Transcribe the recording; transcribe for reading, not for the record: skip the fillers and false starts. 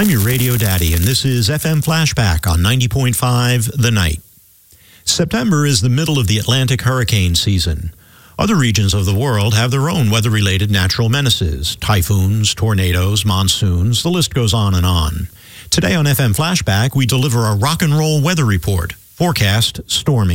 I'm your radio daddy, and this is FM Flashback on 90.5 The Night. September is the middle of the Atlantic hurricane season. Other regions of the world have their own weather-related natural menaces: typhoons, tornadoes, monsoons, the list goes on and on. Today on FM Flashback, we deliver a rock and roll weather report. Forecast stormy.